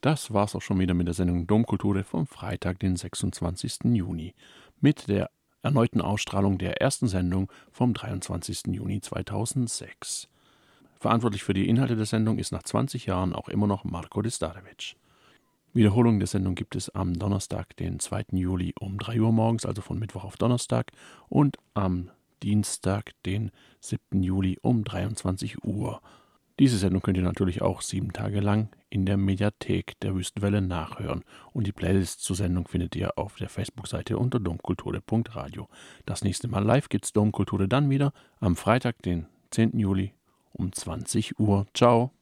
Das war's auch schon wieder mit der Sendung Domkultur vom Freitag, den 26. Juni, mit der erneuten Ausstrahlung der ersten Sendung vom 23. Juni 2006. Verantwortlich für die Inhalte der Sendung ist nach 20 Jahren auch immer noch Marko Destarevic. Wiederholung der Sendung gibt es am Donnerstag, den 2. Juli um 3 Uhr morgens, also von Mittwoch auf Donnerstag, und am Dienstag, den 7. Juli um 23 Uhr. Diese Sendung könnt ihr natürlich auch 7 Tage lang in der Mediathek der Wüstenwelle nachhören. Und die Playlist zur Sendung findet ihr auf der Facebook-Seite unter domkulture.radio. Das nächste Mal live gibt's Domkulture dann wieder am Freitag, den 10. Juli um 20 Uhr. Ciao!